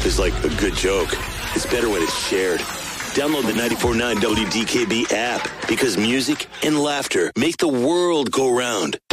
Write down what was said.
is like a good joke. It's better when it's shared. Download the 94.9 WDKB app because music and laughter make the world go round.